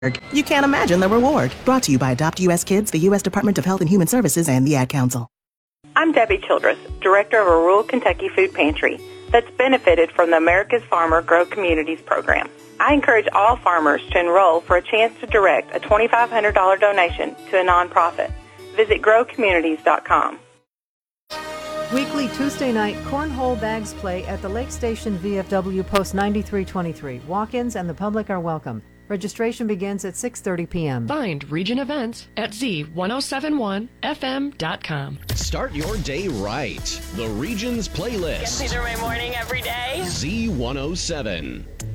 You can't imagine the reward. Brought to you by Adopt U.S. Kids, the U.S. Department of Health and Human Services, and the Ad Council. I'm Debbie Childress, director of a rural Kentucky food pantry that's benefited from the America's Farmer Grow Communities program. I encourage all farmers to enroll for a chance to direct a $2,500 donation to a nonprofit. Visit growcommunities.com. Weekly Tuesday night cornhole bags play at the Lake Station VFW Post 9323. Walk-ins and the public are welcome. Registration begins at 6:30 p.m. Find Region Events at z1071fm.com. Start your day right. The Region's playlist. Gets me through my morning every day. Z107.